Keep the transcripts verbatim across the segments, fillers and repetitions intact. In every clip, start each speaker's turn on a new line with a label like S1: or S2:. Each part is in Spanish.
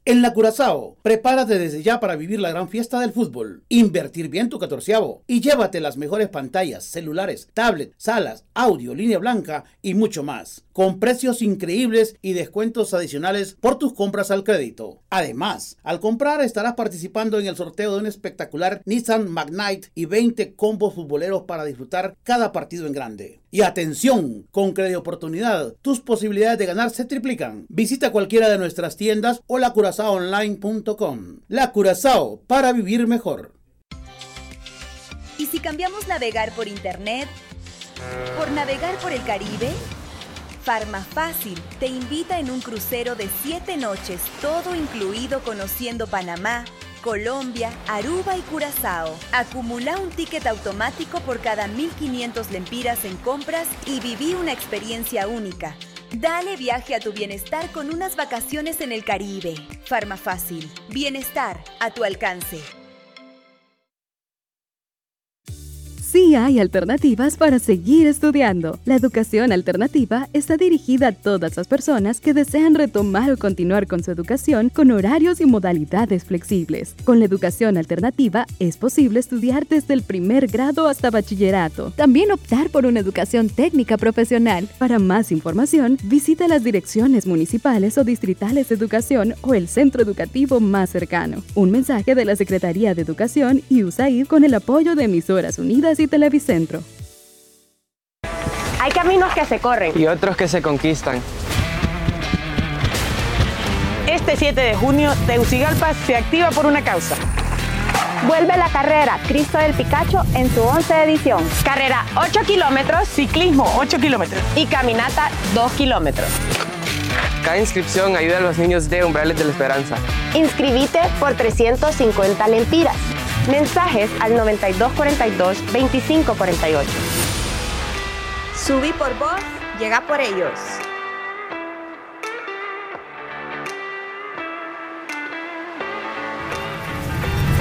S1: En la Curazao, prepárate desde ya para vivir la gran fiesta del fútbol, invertir bien tu catorceavo y llévate las mejores pantallas, celulares, tablets, salas, audio, línea blanca y mucho más, con precios increíbles y descuentos adicionales por tus compras al crédito. Además, al comprar estarás participando en el sorteo de un espectacular Nissan Magnite y veinte combos futboleros para disfrutar cada partido en grande. Y atención, con Crédito Oportunidad, tus posibilidades de ganar se triplican. Visita cualquiera de nuestras tiendas o la curazao online punto com. La Curazao, para vivir mejor.
S2: ¿Y si cambiamos navegar por internet por navegar por el Caribe? Farmafácil te invita en un crucero de siete noches, todo incluido, conociendo Panamá, Colombia, Aruba y Curazao. Acumula un ticket automático por cada mil quinientos lempiras en compras y viví una experiencia única. Dale viaje a tu bienestar con unas vacaciones en el Caribe. Farmafácil. Bienestar a tu alcance.
S3: Sí hay alternativas para seguir estudiando. La educación alternativa está dirigida a todas las personas que desean retomar o continuar con su educación con horarios y modalidades flexibles. Con la educación alternativa es posible estudiar desde el primer grado hasta bachillerato. También optar por una educación técnica profesional. Para más información, visita las direcciones municipales o distritales de educación o el centro educativo más cercano. Un mensaje de la Secretaría de Educación y U S A I D con el apoyo de Emisoras Unidas y Televicentro.
S4: Hay caminos que se corren
S5: y otros que se conquistan.
S6: Este siete de junio, Tegucigalpa se activa por una causa.
S4: Vuelve la carrera Cristo del Picacho en su once edición. Carrera ocho kilómetros,
S6: ciclismo ocho kilómetros
S4: y caminata dos kilómetros.
S5: Cada inscripción ayuda a los niños de Umbrales de la Esperanza.
S4: Inscribite por trescientas cincuenta lempiras. Mensajes al noventa y dos cuarenta y dos, veinticinco cuarenta y ocho.
S2: Subí por vos, llega por ellos.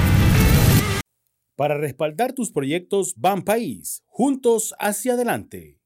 S1: Para respaldar tus proyectos, Ban País, juntos hacia adelante.